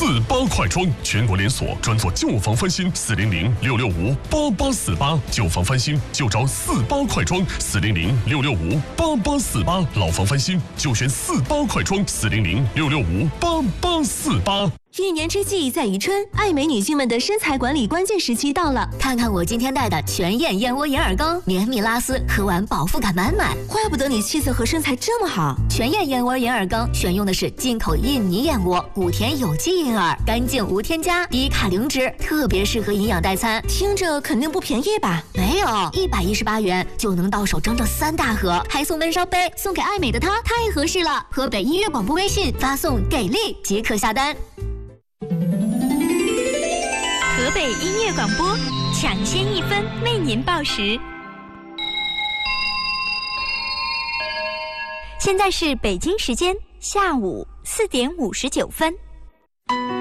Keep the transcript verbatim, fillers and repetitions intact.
四八快装，全国连锁，专做旧房翻新。四零零六六五八八四八，旧房翻新就找四八快装。四零零六六五八八四八，老房翻新就选四八快装。四零零六六五八八四八。 一年之计在于春，爱美女性们的身材管理关键时期到了。 看看我今天带的全燕燕窝眼耳膏，绵密拉丝，喝完饱腹感满满。 怪不得你气色和身材这么好。 全燕燕窝眼耳膏选用的是进口印尼燕窝，谷田有机银耳，干净无添加，低卡零脂，特别适合营养代餐。 听着肯定不便宜吧？ 没有，一百一十八元就能到手整整三大盒，还送闷烧杯，送给爱美的她太合适了。河北音乐广播微信发送给力即可下单。 河北音乐广播，抢先一分为您报时。现在是北京时间下午四点五十九分。